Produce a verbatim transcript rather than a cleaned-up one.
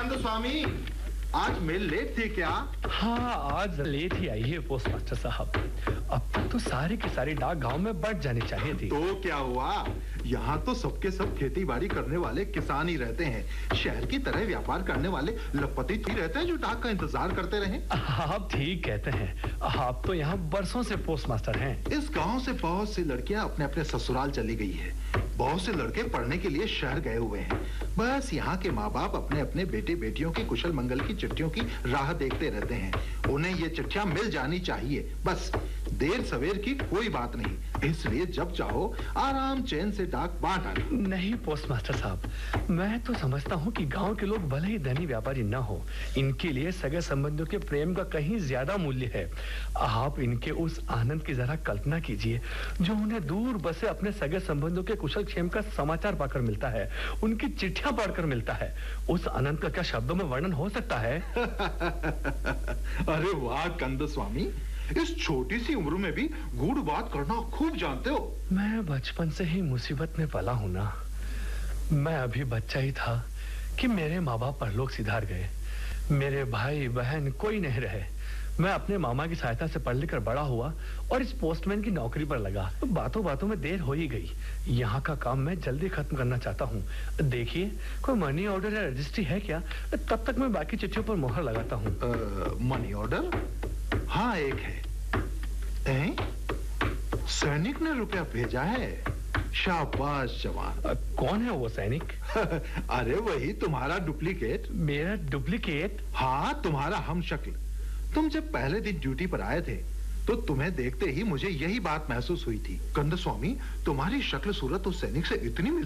कंद स्वामी, आज mail late थी क्या? हाँ, आज लेट ही आई है पोस्ट मास्टर साहब। अब तक तो सारी की सारी डाक गांव में बढ़ जानी चाहिए थी। तो क्या हुआ? यहाँ तो सबके सब खेती बाड़ी करने वाले किसान ही रहते हैं। शहर की तरह व्यापार करने वाले लखपति ही रहते हैं जो डाक का इंतजार करते रहे। आप ठीक कहते हैं। आप तो यहाँ बरसों से पोस्ट मास्टर हैं। इस गांव से बहुत सी लड़कियां अपने अपने ससुराल चली गई है। बहुत से लड़के पढ़ने के लिए शहर गए हुए हैं। बस यहाँ के माँ बाप अपने अपने बेटे बेटियों की कुशल मंगल की चिट्ठियों की राह देखते रहते हैं। उन्हें ये चिट्ठियां मिल जानी चाहिए, बस देर सवेर की कोई बात नहीं। इसलिए जब चाहो आराम चैन से डाक बांट आना। नहीं पोस्ट मास्टर साहब, मैं तो समझता हूँ कि गांव के लोग भले ही धनी व्यापारी न हो, इनके लिए सगे संबंधियों के प्रेम का कहीं ज्यादा मूल्य है। आप इनके उस आनंद की जरा कल्पना कीजिए जो उन्हें दूर बसे अपने सगे संबंधियों के कुशल क्षेम का समाचार पाकर मिलता है, उनकी चिट्ठियां पढ़कर मिलता है। उस आनंद का क्या शब्दों में वर्णन हो सकता है? अरे वाह कंद स्वामी, इस छोटी सी उम्र में भी गूढ़ बात करना खूब जानते हो। मैं बचपन से ही मुसीबत में पला हूं ना। मैं अभी बच्चा ही था कि मेरे माँ बाप परलोक सिधार गए। मेरे भाई बहन कोई नहीं रहे। मैं अपने मामा की सहायता से पढ़ लिख कर बड़ा हुआ और इस पोस्टमैन की नौकरी पर लगा। तो बातों बातों में देर हो ही गई। यहाँ का काम मैं जल्दी खत्म करना चाहता हूँ। देखिए, कोई मनी ऑर्डर या रजिस्ट्री है क्या? तब तक मैं बाकी चिट्ठियों पर मोहर लगाता हूँ। Money order? हाँ, एक है। ए? सैनिक ने रुपया भेजा है। शाबाश जवान। आ, कौन है वो सैनिक? अरे वही तुम्हारा डुप्लीकेट। मेरा डुप्लीकेट? हाँ, तुम्हारा हमशक्ल। तुम जब पहले दिन ड्यूटी पर आए थे तो तुम्हें देखते ही मुझे यही बात महसूस हुई थी। कंद स्वामी, तुम्हारी शक्ल सूरत उस सैनिक से इतनी